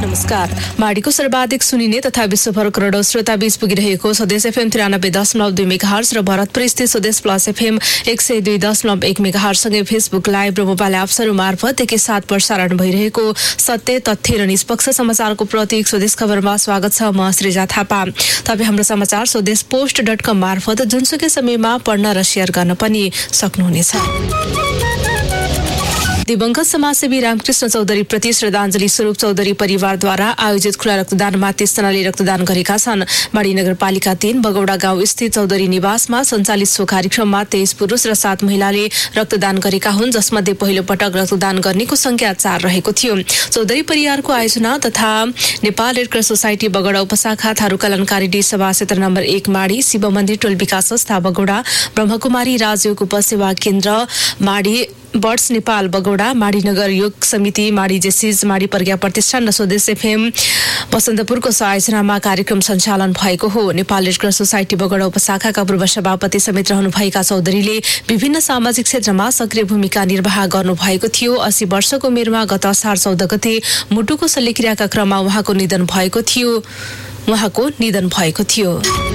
नमस्कार। माडीको सर्वाधिक सुनिने तथा विश्वभर करोडौं श्रोता बीच पुगिरहेको स्वदेश एफएम 93.2 मेगाहर्ज र भरतपुर स्थित स्वदेश प्लस एफएम 102.1 मेगाहर्ज सँगै फेसबुक लाइभ र मोबाइल एप्सहरू मार्फत एकैसाथ प्रसारण भइरहेको सत्य तथ्य र निष्पक्ष समाचारको प्रतीक स्वदेश खबरमा स्वागत छ। म श्रीजा थापा। तपाईँ हाम्रो समाचार स्वदेशपोस्ट.com मार्फत जुनसुकै समयमा पढ्न र शेयर गर्न पनि सक्नुहुनेछ। दिवंगत समाजसेवी रामकृष्ण चौधरी प्रति श्रद्धाञ्जली स्वरूप चौधरी परिवारद्वारा आयोजित खुला रक्तदानमा 30 जनाले रक्तदान गरेका छन्। माडी नगरपालिका 3 बगौडा गाउँ स्थित चौधरी निवासमा सञ्चालित सो कार्यक्रममा 23 पुरुष र 7 महिलाले रक्तदान गरेका हुन्, जसमध्ये पहिलो पटक रक्तदान गर्नेको संख्या 4 रहेको थियो। चौधरी परिवारको आयोजना तथा Nepal red cross society Bagauda उपशाखा थारूकलनकारी D सभा क्षेत्र नम्बर 1 माडी, शिव मन्दिर टोल विकास संस्था बगौडा, ब्रह्मकुमारी राजयोग उपसेवा केन्द्र माडी, बर्ड्स नेपाल बगौडा, माडी नगर योग समिति माडी, जेसिज माडी प्रज्ञा प्रतिष्ठान र स्वदेश एफएम बसन्तपुरको आयोजनामा कार्यक्रम सञ्चालन भएको हो। Nepal red cross society Bagauda उपशाखाका पूर्व सभापति समेत रहनुभएका चौधरीले विभिन्न सामाजिक क्षेत्रमा सक्रिय भूमिका निर्वाह गर्नुभएको थियो। 80 वर्षको उमेरमा गत असार 14 गते मुटुको शल्यक्रियाका क्रममा उहाँको निधन भएको थियो।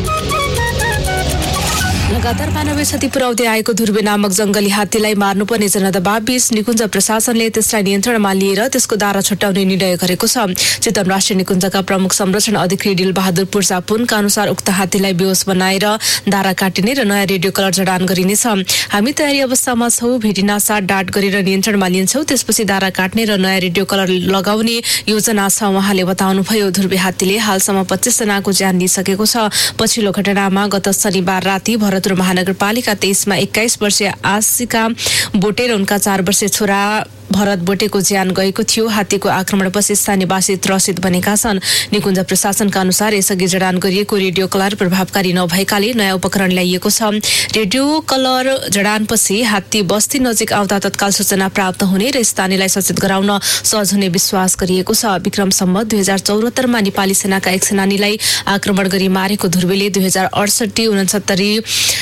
लगातार मानवीय क्षति पुर्याउँदै आएको ध्रुवे नामक जंगली हात्तीलाई मार्नुपर्ने जनदबाव बीच निकुञ्ज प्रशासनले त्यसलाई नियन्त्रणमा लिएर त्यसको दारा छुट्याउने निर्णय गरेको छ। चितवन राष्ट्रिय निकुञ्जका प्रमुख संरक्षण अधिकारी डिल बहादुर पुर्जा पुनका अनुसार उक्त हात्तीलाई बेहोस बनाएर दारा काटिने र नयाँ रेडियो कलर जडान गरिनेछ। हामी तयारी अवस्थामा छौँ, भेटिना साथ डाट गरेर नियन्त्रणमा लिन्छौँ, त्यसपछि दारा काट्ने र नयाँ रेडियो कलर लगाउने योजना छ, उहाँले बताउनुभयो। ध्रुवे हात्तीले हालसम्म 25 जनाको ज्यान लिइसकेको छ। पछिल्लो घटनामा गत शनिबार राति भरतपुर महानगरपालिका 23 मा 21 वर्षीय आशिका बोटे र उनका 4 वर्षीय छोरा भरत बोटेको ज्यान गएको थियो। हात्तीको आक्रमणपछि स्थानीयवासी त्रसित बनेका छन्। निकुञ्ज प्रशासनका अनुसार यसअघि जडान गरिएको रेडियो कलर प्रभावकारी नभएकाले नयाँ उपकरण ल्याइएको छ। रेडियो कलर जडानपछि हात्ती बस्ती नजिक आउँदा तत्काल सूचना प्राप्त हुने र स्थानीयलाई सचेत गराउन सहज हुने विश्वास गरिएको छ। विक्रम सम्वत 2074 मा नेपाली सेनाका एक सेनानीलाई आक्रमण गरी मारेको ध्रुवेले 2068-69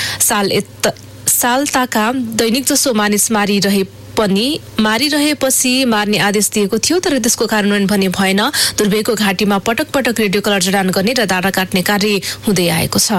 साल ताका दैनिक जसो मानिस मारिरहेपछि मार्ने आदेश दिएको थियो, तर त्यसको कार्यान्वयन भने भएन। ध्रुवेको घाँटीमा पटक पटक रेडियो कलर जडान गर्ने र दारा काट्ने कार्य हुँदै आएको छ।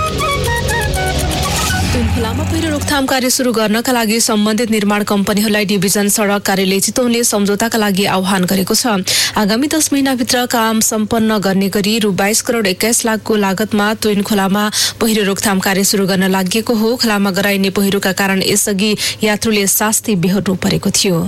खोलामा पहिरो रोकथाम कार्य सुरु गर्नका लागि सम्बन्धित निर्माण कम्पनीहरूलाई डिभिजन सडक कार्यालय चितवनले सम्झौताका लागि आह्वान गरेको छ। आगामी 10 महिनाभित्र काम सम्पन्न गर्ने गरी रु 22 करोड 21 लाखको लागतमा तुइन खोलामा पहिरो रोकथाम कार्य सुरु गर्न लागि हो। खोलामा गराइने पहिरोका कारण यसअघि यात्रुले शास्ति बेहोर्नु परेको थियो।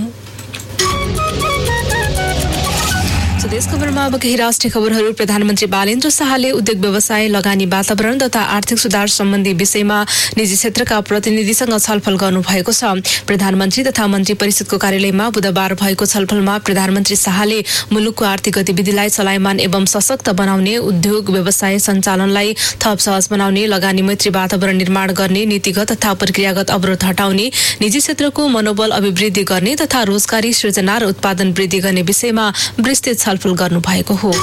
स्वदेश खबरमा अब केही राष्ट्रिय खबरहरू। प्रधानमन्त्री बालेन्द्र शाहले उद्योग व्यवसाय, लगानी वातावरण तथा आर्थिक सुधार सम्बन्धी विषयमा निजी क्षेत्रका प्रतिनिधिसँग छलफल गर्नुभएको छ। प्रधानमन्त्री तथा मन्त्री परिषदको कार्यालयमा बुधबार भएको छलफलमा प्रधानमन्त्री शाहले मुलुकको आर्थिक गतिविधिलाई चलायमान एवं सशक्त बनाउने, उद्योग व्यवसाय सञ्चालनलाई थप सहज बनाउने, लगानी मैत्री वातावरण निर्माण गर्ने, नीतिगत तथा प्रक्रियागत अवरोध हटाउने, निजी क्षेत्रको मनोबल अभिवृद्धि गर्ने तथा रोजगारी सृजना र उत्पादन वृद्धि गर्ने विषयमा विस्तृत छलफल गर्नु भएको हो।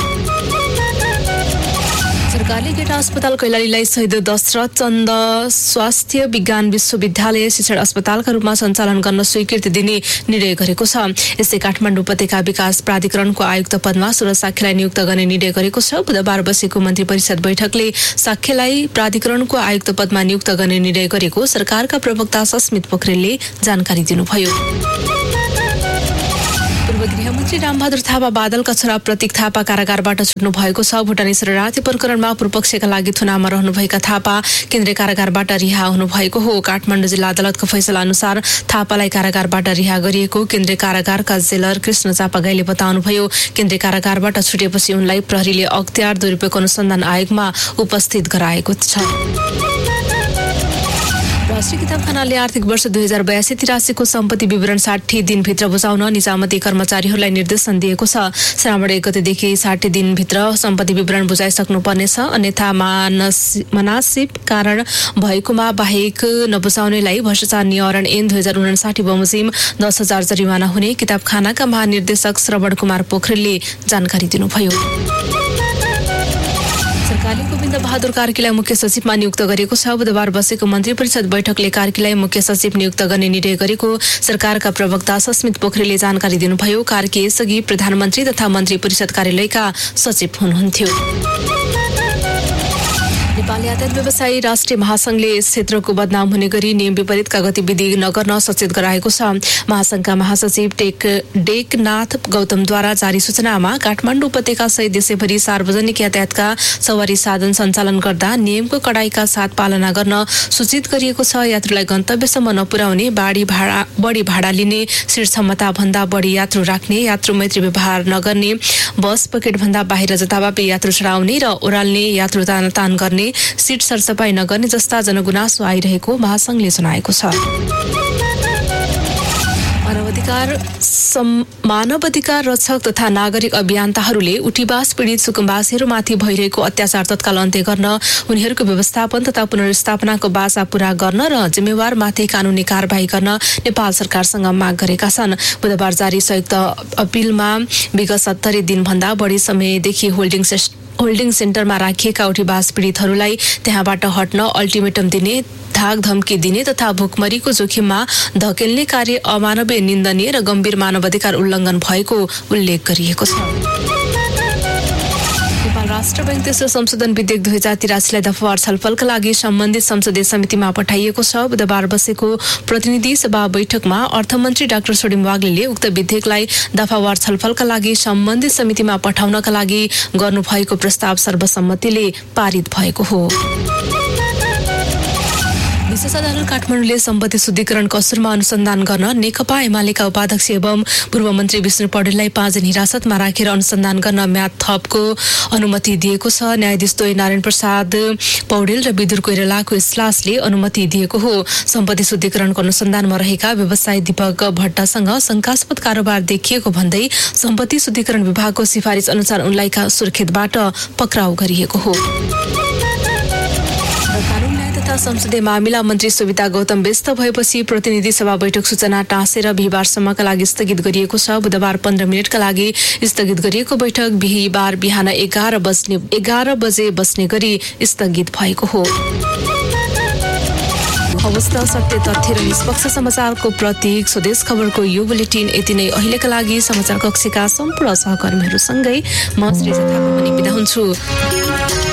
सरकारले गेटा अस्पताल कैलालीलाई शहीद दशरथ चन्द स्वास्थ्य विज्ञान विश्वविद्यालय शिक्षण अस्पतालका रूपमा सञ्चालन गर्न स्वीकृति दिने निर्णय गरेको छ। यसै काठमाडौँ उपत्यका विकास प्राधिकरणको आयुक्त पदमा सुरज साक्यलाई नियुक्त गर्ने निर्णय गरेको छ। बुधबार बसेको मन्त्री परिषद बैठकले साक्यलाई प्राधिकरणको आयुक्त पदमा नियुक्त गर्ने निर्णय गरेको सरकारका प्रवक्ता सस्मित पोखरेलले जानकारी दिनुभयो। गृहमन्त्री रामबहादुर थापा बादलका छोरा प्रतीक थापा कारागारबाट छुट्नु भएको छ। भुटानी शरणार्थी प्रकरणमा पूर्वपक्षका लागि थुनामा रहनुभएका थापा केन्द्रीय कारागारबाट रिहा हुनुभएको हो। काठमाडौँ जिल्ला अदालतको फैसला अनुसार थापालाई कारागारबाट रिहा गरिएको केन्द्रीय कारागारका जेलर कृष्ण चापागाईले बताउनुभयो। केन्द्रीय कारागारबाट छुटेपछि उनलाई प्रहरीले अख्तियार दुरुपयोग अनुसन्धान आयोगमा उपस्थित गराएको छ। राष्ट्रिय किताबखानाले आर्थिक वर्ष 2082-83 को सम्पत्ति विवरण 60 दिनभित्र बुझाउन निजामती कर्मचारीहरूलाई निर्देशन दिएको छ। श्रावण 1 गतेदेखि 60 दिनभित्र सम्पत्ति विवरण बुझाइसक्नुपर्नेछ, अन्यथा मनासिब कारण भएकोमा बाहेक नबुझाउनेलाई भ्रष्टाचार निवारण ऐन 2059 बमोजिम 10,000 जरिवाना हुने किताबखानाका महानिर्देशक श्रवण कुमार पोखरेलले जानकारी दिनुभयो। सरकारले गोविन्द बहादुर कार्कीलाई मुख्य सचिवमा नियुक्त गरेको छ। बुधबार बसेको मन्त्री परिषद बैठकले कार्कीलाई मुख्य सचिव नियुक्त गर्ने निर्णय गरेको सरकारका प्रवक्ता सस्मित पोखरेलले जानकारी दिनुभयो। कार्की यसअघि प्रधानमन्त्री तथा मन्त्री परिषद कार्यालयका सचिव हुनुहुन्थ्यो। नेपाल यातायात व्यवसायी राष्ट्रिय महासंघले यस क्षेत्रको बदनाम हुने गरी नियम विपरीतका गतिविधि नगर्न सचेत गराएको छ। महासंघका महासचिव डेकनाथ गौतमद्वारा जारी सूचनामा काठमाडौँ उपत्यका सहित देशैभरि सार्वजनिक यातायातका सवारी साधन सञ्चालन गर्दा नियमको कडाइका साथ पालना गर्न सूचित गरिएको छ। यात्रुलाई गन्तव्यसम्म नपुर्याउने, बढी भाडा लिने, सीट क्षमता भन्दा बढी यात्रु राख्ने, यात्रु मैत्री व्यवहार नगर्ने, बस पकेट भन्दा बाहिर जताभावी यात्रु चढाउने र ओह्राल्ने, यात्रु तान गर्ने, सीट सरसफाई नगर्ने जस्ता जनगुनासो आइरहेको महासंघले जनाएको छ। मानवाधिकार रक्षक तथा नागरिक अभियन्ताहरूले उठीवास पीडित सुकुम्बासीहरूमाथि भइरहेको अत्याचार तत्काल अन्त्य गर्न, उनीहरूको व्यवस्थापन तथा पुनर्स्थापनाको बाचा पूरा गर्न र जिम्मेवारमाथि कानूनी कारबाही गर्न नेपाल सरकारसँग माग गरेका छन्। बुधबार जारी संयुक्त अपिलमा विगत 70 दिनभन्दा बढी समयदेखि होल्डिङ सेन्टरमा राखिएका उठीवास पीडितहरूलाई त्यहाँबाट हट्न अल्टिमेटम दिने, धाक धम्की दिने तथा भुकमरीको जोखिममा धकेल्ने कार्य अमानवीय, निन्दनीय र गम्भीर मानवाधिकार उल्लङ्घन भएको उल्लेख गरिएको छ। नेपाल राष्ट्र बैंक तेस्रो संशोधन विधेयक 2083लाई दफावार छलफलका लागि सम्बन्धित संसदीय समितिमा पठाइएको छ। बुधबार बसेको प्रतिनिधि सभा बैठकमा अर्थमन्त्री डाक्टर छोडिम वाग्लेले उक्त विधेयकलाई दफावार छलफलका लागि सम्बन्धित समितिमा पठाउनका लागि गर्नुभएको प्रस्ताव सर्वसम्मतिले पारित भएको हो। विशेष अदालत काठमाडौँले सम्पत्ति शुद्धिकरण कसुरमा अनुसन्धान गर्न नेकपा एमालेका उपाध्यक्ष एवं पूर्व मन्त्री विष्णु पौडेललाई 5 दिन हिरासतमा राखेर अनुसन्धान गर्न म्याद थपको अनुमति दिएको छ। न्यायाधीश द्वय नारायण प्रसाद पौडेल र विदुर कोइरालाको इजलासले अनुमति दिएको हो। सम्पत्ति शुद्धिकरणको अनुसन्धानमा रहेका व्यवसायी दीपक भट्टसँग शंकास्पद कारोबार देखिएको भन्दै सम्पत्ति शुद्धिकरण विभागको सिफारिस अनुसार उनलाई सुर्खेतबाट पक्राउ गरिएको हो। संसदीय मामिला मन्त्री सुविता गौतम व्यस्त भएपछि प्रतिनिधि सभा बैठक सूचना टाँसेर बिहिबारसम्मका लागि स्थगित गरिएको छ। बुधबार 15 मिनटका लागि स्थगित गरिएको बैठक बिहिबार बिहान 11 बजे बस्ने गरी स्थगित भएको हो। अवस्था सत्य तथ्य र निष्पक्ष समाचारको प्रतीक स्वदेश खबरको यो बुलेटिन यति नै। अहिलेका लागि समाचार कक्षका सम्पूर्ण सहकर्मीहरूसँगै म श्री थापा पनि बिदा हुन्छु।